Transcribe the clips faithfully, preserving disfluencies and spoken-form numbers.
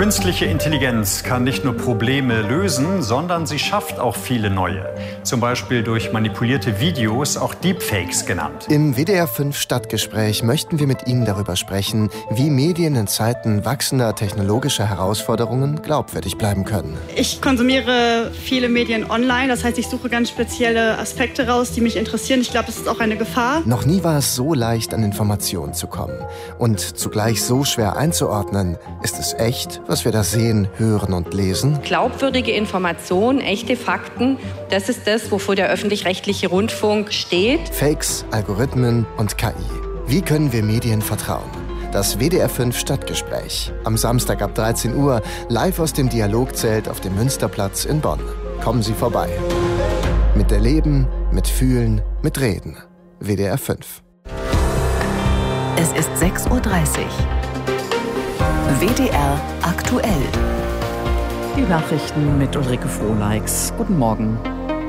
Künstliche Intelligenz kann nicht nur Probleme lösen, sondern sie schafft auch viele neue. Zum Beispiel durch manipulierte Videos, auch Deepfakes genannt. Im W D R fünf Stadtgespräch möchten wir mit Ihnen darüber sprechen, wie Medien in Zeiten wachsender technologischer Herausforderungen glaubwürdig bleiben können. Ich konsumiere viele Medien online, das heißt, ich suche ganz spezielle Aspekte raus, die mich interessieren. Ich glaube, das ist auch eine Gefahr. Noch nie war es so leicht, an Informationen zu kommen. Und zugleich so schwer einzuordnen, ist es echt, was wir da sehen, hören und lesen? Glaubwürdige Informationen, echte Fakten, das ist das, wofür der öffentlich-rechtliche Rundfunk steht. Fakes, Algorithmen und K I. Wie können wir Medien vertrauen? Das W D R fünf Stadtgespräch. Am Samstag ab dreizehn Uhr, live aus dem Dialogzelt auf dem Münsterplatz in Bonn. Kommen Sie vorbei. Mit Erleben, mit Fühlen, mit Reden. W D R fünf. Es ist sechs Uhr dreißig. W D R aktuell. Die Nachrichten mit Ulrike Frohleix. Guten Morgen.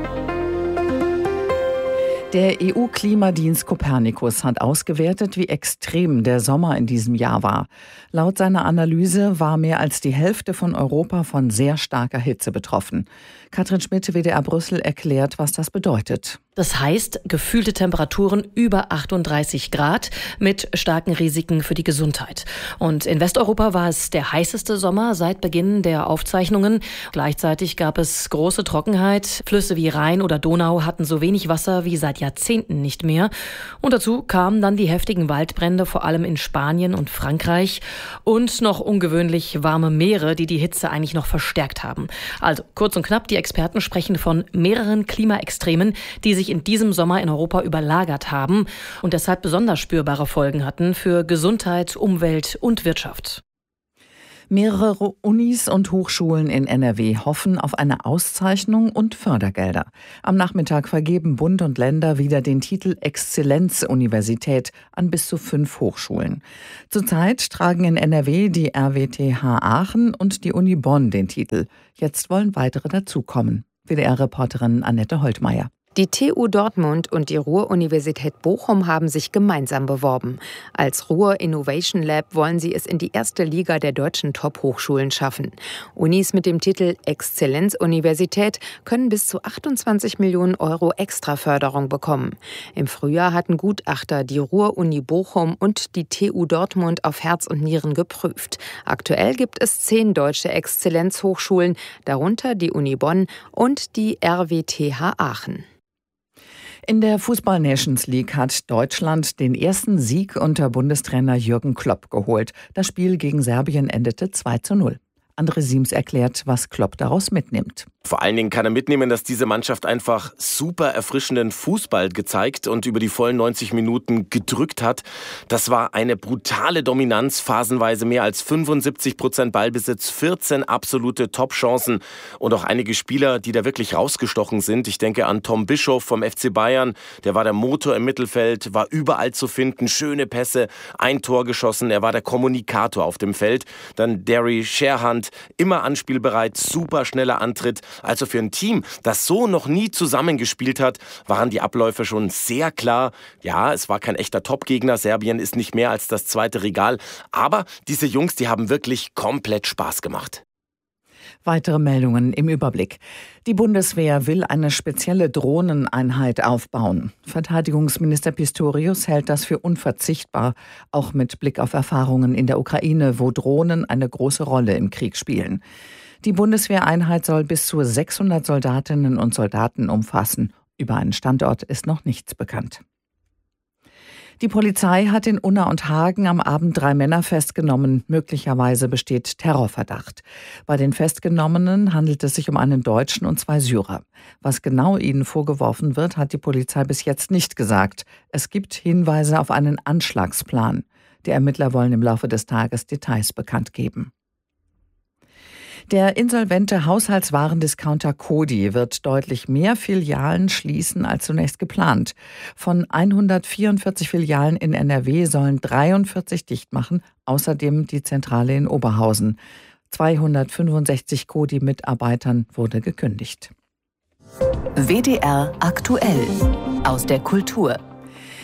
Der E U-Klimadienst Copernicus hat ausgewertet, wie extrem der Sommer in diesem Jahr war. Laut seiner Analyse war mehr als die Hälfte von Europa von sehr starker Hitze betroffen. Katrin Schmidt, W D R Brüssel, erklärt, was das bedeutet. Das heißt, gefühlte Temperaturen über achtunddreißig Grad mit starken Risiken für die Gesundheit. Und in Westeuropa war es der heißeste Sommer seit Beginn der Aufzeichnungen. Gleichzeitig gab es große Trockenheit. Flüsse wie Rhein oder Donau hatten so wenig Wasser wie seit Jahrzehnten nicht mehr. Und dazu kamen dann die heftigen Waldbrände, vor allem in Spanien und Frankreich. Und noch ungewöhnlich warme Meere, die die Hitze eigentlich noch verstärkt haben. Also kurz und knapp, die Experten sprechen von mehreren Klimaextremen, die sich in diesem Sommer in Europa überlagert haben und deshalb besonders spürbare Folgen hatten für Gesundheit, Umwelt und Wirtschaft. Mehrere Unis und Hochschulen in N R W hoffen auf eine Auszeichnung und Fördergelder. Am Nachmittag vergeben Bund und Länder wieder den Titel Exzellenzuniversität an bis zu fünf Hochschulen. Zurzeit tragen in N R W die R W T H Aachen und die Uni Bonn den Titel. Jetzt wollen weitere dazukommen. W D R-Reporterin Annette Holtmeier. Die T U Dortmund und die Ruhr-Universität Bochum haben sich gemeinsam beworben. Als Ruhr Innovation Lab wollen sie es in die erste Liga der deutschen Top-Hochschulen schaffen. Unis mit dem Titel Exzellenzuniversität können bis zu achtundzwanzig Millionen Euro Extraförderung bekommen. Im Frühjahr hatten Gutachter die Ruhr-Uni Bochum und die T U Dortmund auf Herz und Nieren geprüft. Aktuell gibt es zehn deutsche Exzellenzhochschulen, darunter die Uni Bonn und die R W T H Aachen. In der Fußball-Nations League hat Deutschland den ersten Sieg unter Bundestrainer Jürgen Klopp geholt. Das Spiel gegen Serbien endete zwei zu null. André Siems erklärt, was Klopp daraus mitnimmt. Vor allen Dingen kann er mitnehmen, dass diese Mannschaft einfach super erfrischenden Fußball gezeigt und über die vollen neunzig Minuten gedrückt hat. Das war eine brutale Dominanz, phasenweise mehr als fünfundsiebzig Prozent Ballbesitz, vierzehn absolute Top-Chancen und auch einige Spieler, die da wirklich rausgestochen sind. Ich denke an Tom Bischoff vom F C Bayern, der war der Motor im Mittelfeld, war überall zu finden, schöne Pässe, ein Tor geschossen, er war der Kommunikator auf dem Feld. Dann Derry Sherhand, immer anspielbereit, super schneller Antritt. Also für ein Team, das so noch nie zusammengespielt hat, waren die Abläufe schon sehr klar. Ja, es war kein echter Top-Gegner. Serbien ist nicht mehr als das zweite Regal. Aber diese Jungs, die haben wirklich komplett Spaß gemacht. Weitere Meldungen im Überblick. Die Bundeswehr will eine spezielle Drohneneinheit aufbauen. Verteidigungsminister Pistorius hält das für unverzichtbar, auch mit Blick auf Erfahrungen in der Ukraine, wo Drohnen eine große Rolle im Krieg spielen. Die Bundeswehreinheit soll bis zu sechshundert Soldatinnen und Soldaten umfassen. Über einen Standort ist noch nichts bekannt. Die Polizei hat in Unna und Hagen am Abend drei Männer festgenommen. Möglicherweise besteht Terrorverdacht. Bei den Festgenommenen handelt es sich um einen Deutschen und zwei Syrer. Was genau ihnen vorgeworfen wird, hat die Polizei bis jetzt nicht gesagt. Es gibt Hinweise auf einen Anschlagsplan. Die Ermittler wollen im Laufe des Tages Details bekannt geben. Der insolvente Haushaltswarendiscounter Coty wird deutlich mehr Filialen schließen als zunächst geplant. Von hundertvierundvierzig Filialen in N R W sollen dreiundvierzig dicht machen, außerdem die Zentrale in Oberhausen. zweihundertfünfundsechzig Coty-Mitarbeitern wurde gekündigt. W D R aktuell aus der Kultur.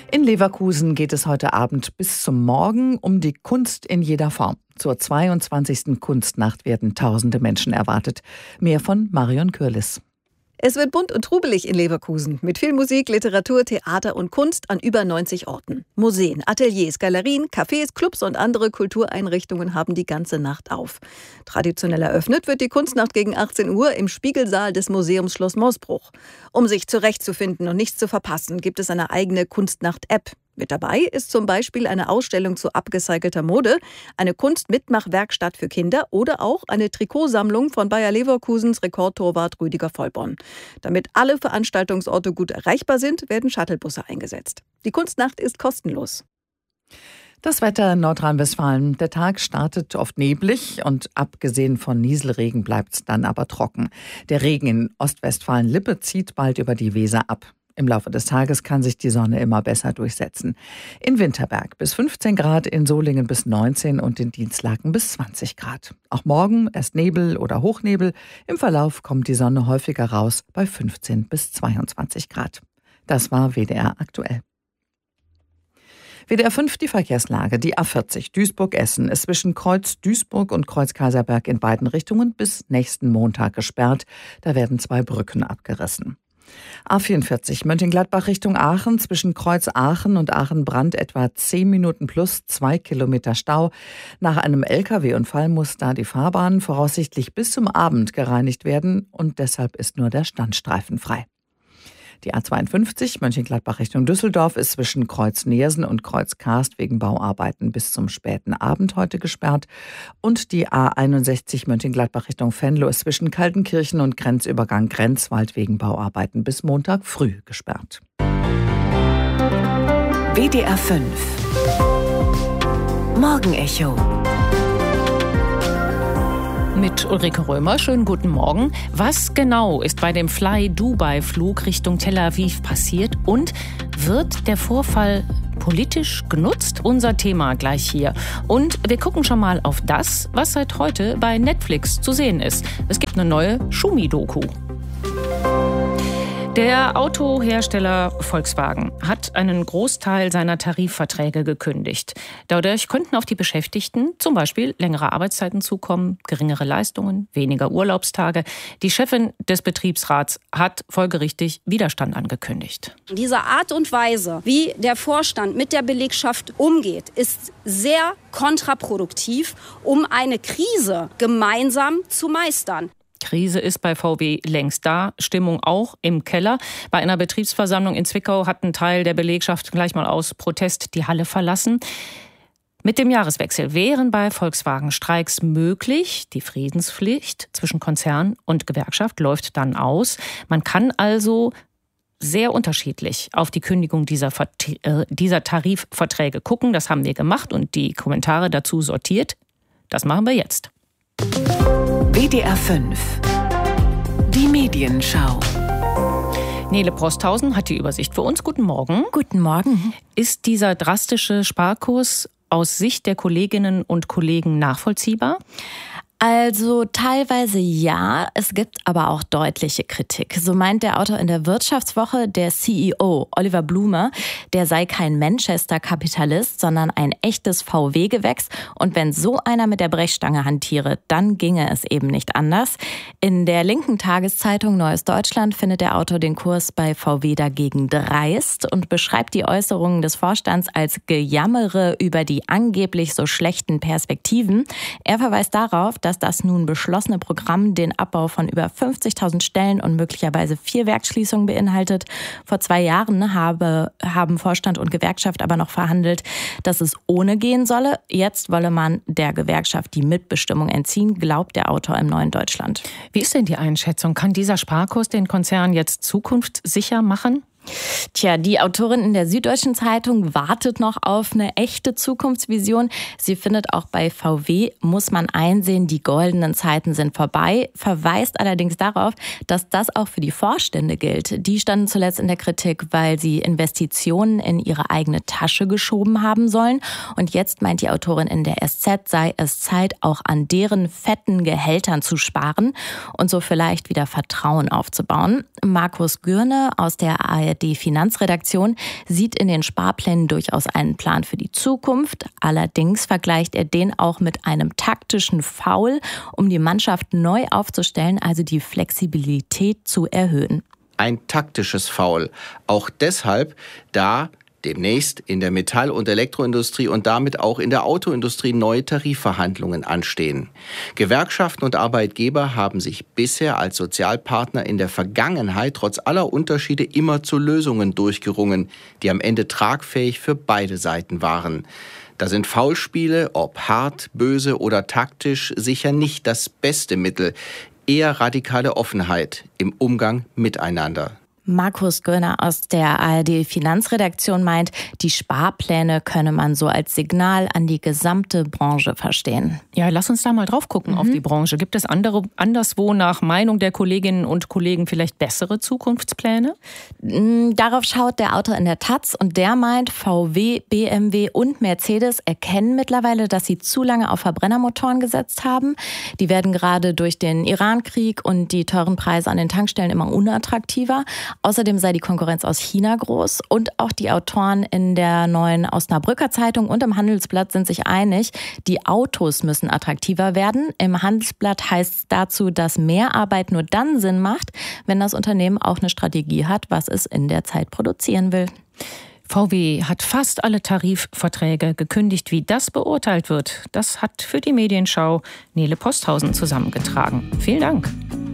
In Leverkusen geht es heute Abend bis zum Morgen um die Kunst in jeder Form. Zur zweiundzwanzigsten Kunstnacht werden tausende Menschen erwartet. Mehr von Marion Kürlis. Es wird bunt und trubelig in Leverkusen mit viel Musik, Literatur, Theater und Kunst an über neunzig Orten. Museen, Ateliers, Galerien, Cafés, Clubs und andere Kultureinrichtungen haben die ganze Nacht auf. Traditionell eröffnet wird die Kunstnacht gegen achtzehn Uhr im Spiegelsaal des Museums Schloss Moosbruch. Um sich zurechtzufinden und nichts zu verpassen, gibt es eine eigene Kunstnacht-App. Mit dabei ist zum Beispiel eine Ausstellung zu abgecycelter Mode, eine Kunstmitmachwerkstatt für Kinder oder auch eine Trikotsammlung von Bayer Leverkusens Rekordtorwart Rüdiger Vollborn. Damit alle Veranstaltungsorte gut erreichbar sind, werden Shuttlebusse eingesetzt. Die Kunstnacht ist kostenlos. Das Wetter in Nordrhein-Westfalen. Der Tag startet oft neblig und abgesehen von Nieselregen bleibt es dann aber trocken. Der Regen in Ostwestfalen-Lippe zieht bald über die Weser ab. Im Laufe des Tages kann sich die Sonne immer besser durchsetzen. In Winterberg bis fünfzehn Grad, in Solingen bis neunzehn und in Dienstlaken bis zwanzig Grad. Auch morgen erst Nebel oder Hochnebel. Im Verlauf kommt die Sonne häufiger raus bei fünfzehn bis zweiundzwanzig Grad. Das war W D R aktuell. W D R fünf die Verkehrslage. Die A vierzig Duisburg-Essen ist zwischen Kreuz Duisburg und Kreuz Kaiserberg in beiden Richtungen bis nächsten Montag gesperrt. Da werden zwei Brücken abgerissen. A vierundvierzig Mönchengladbach Richtung Aachen, zwischen Kreuz Aachen und Aachen-Brand etwa zehn Minuten plus zwei Kilometer Stau. Nach einem L K W-Unfall muss da die Fahrbahn voraussichtlich bis zum Abend gereinigt werden und deshalb ist nur der Standstreifen frei. Die A zweiundfünfzig Mönchengladbach Richtung Düsseldorf ist zwischen Kreuz Neersen und Kreuz Karst wegen Bauarbeiten bis zum späten Abend heute gesperrt. Und die A einundsechzig Mönchengladbach Richtung Venlo ist zwischen Kaltenkirchen und Grenzübergang Grenzwald wegen Bauarbeiten bis Montag früh gesperrt. W D R fünf Morgenecho mit Ulrike Römer. Schönen guten Morgen. Was genau ist bei dem Fly-Dubai-Flug Richtung Tel Aviv passiert und wird der Vorfall politisch genutzt? Unser Thema gleich hier. Und wir gucken schon mal auf das, was seit heute bei Netflix zu sehen ist. Es gibt eine neue Schumi-Doku. Der Autohersteller Volkswagen hat einen Großteil seiner Tarifverträge gekündigt. Dadurch könnten auf die Beschäftigten zum Beispiel längere Arbeitszeiten zukommen, geringere Leistungen, weniger Urlaubstage. Die Chefin des Betriebsrats hat folgerichtig Widerstand angekündigt. Diese Art und Weise, wie der Vorstand mit der Belegschaft umgeht, ist sehr kontraproduktiv, um eine Krise gemeinsam zu meistern. Krise ist bei V W längst da, Stimmung auch im Keller. Bei einer Betriebsversammlung in Zwickau hat ein Teil der Belegschaft gleich mal aus Protest die Halle verlassen. Mit dem Jahreswechsel wären bei Volkswagen Streiks möglich. Die Friedenspflicht zwischen Konzern und Gewerkschaft läuft dann aus. Man kann also sehr unterschiedlich auf die Kündigung dieser, dieser Tarifverträge gucken. Das haben wir gemacht und die Kommentare dazu sortiert. Das machen wir jetzt. W D R fünf Die Medienschau. Nele Prosthausen hat die Übersicht für uns. Guten Morgen. Guten Morgen. Ist dieser drastische Sparkurs aus Sicht der Kolleginnen und Kollegen nachvollziehbar? Also teilweise ja, es gibt aber auch deutliche Kritik. So meint der Autor in der Wirtschaftswoche, der C E O Oliver Blume, der sei kein Manchester-Kapitalist, sondern ein echtes V W-Gewächs. Und wenn so einer mit der Brechstange hantiere, dann ginge es eben nicht anders. In der linken Tageszeitung Neues Deutschland findet der Autor den Kurs bei V W dagegen dreist und beschreibt die Äußerungen des Vorstands als Gejammere über die angeblich so schlechten Perspektiven. Er verweist darauf, dass das nun beschlossene Programm den Abbau von über fünfzigtausend Stellen und möglicherweise vier Werksschließungen beinhaltet. Vor zwei Jahren habe, haben Vorstand und Gewerkschaft aber noch verhandelt, dass es ohne gehen solle. Jetzt wolle man der Gewerkschaft die Mitbestimmung entziehen, glaubt der Autor im Neuen Deutschland. Wie ist denn die Einschätzung? Kann dieser Sparkurs den Konzern jetzt zukunftssicher machen? Tja, die Autorin in der Süddeutschen Zeitung wartet noch auf eine echte Zukunftsvision. Sie findet, auch bei V W muss man einsehen, die goldenen Zeiten sind vorbei, verweist allerdings darauf, dass das auch für die Vorstände gilt. Die standen zuletzt in der Kritik, weil sie Investitionen in ihre eigene Tasche geschoben haben sollen. Und jetzt meint die Autorin in der S Z, sei es Zeit, auch an deren fetten Gehältern zu sparen und so vielleicht wieder Vertrauen aufzubauen. Markus Gürne aus der A R A R D-Finanzredaktion sieht in den Sparplänen durchaus einen Plan für die Zukunft. Allerdings vergleicht er den auch mit einem taktischen Foul, um die Mannschaft neu aufzustellen, also die Flexibilität zu erhöhen. Ein taktisches Foul. Auch deshalb, da demnächst in der Metall- und Elektroindustrie und damit auch in der Autoindustrie neue Tarifverhandlungen anstehen. Gewerkschaften und Arbeitgeber haben sich bisher als Sozialpartner in der Vergangenheit trotz aller Unterschiede immer zu Lösungen durchgerungen, die am Ende tragfähig für beide Seiten waren. Da sind Foulspiele, ob hart, böse oder taktisch, sicher nicht das beste Mittel. Eher radikale Offenheit im Umgang miteinander. Markus Göhner aus der A R D-Finanzredaktion meint, die Sparpläne könne man so als Signal an die gesamte Branche verstehen. Ja, lass uns da mal drauf gucken mhm. auf die Branche. Gibt es andere, anderswo nach Meinung der Kolleginnen und Kollegen vielleicht bessere Zukunftspläne? Darauf schaut der Autor in der Taz und der meint, V W, B M W und Mercedes erkennen mittlerweile, dass sie zu lange auf Verbrennermotoren gesetzt haben. Die werden gerade durch den Iran-Krieg und die teuren Preise an den Tankstellen immer unattraktiver. Außerdem sei die Konkurrenz aus China groß und auch die Autoren in der neuen Osnabrücker Zeitung und im Handelsblatt sind sich einig, die Autos müssen attraktiver werden. Im Handelsblatt heißt es dazu, dass mehr Arbeit nur dann Sinn macht, wenn das Unternehmen auch eine Strategie hat, was es in der Zeit produzieren will. V W hat fast alle Tarifverträge gekündigt. Wie das beurteilt wird, das hat für die Medienschau Nele Posthausen zusammengetragen. Vielen Dank.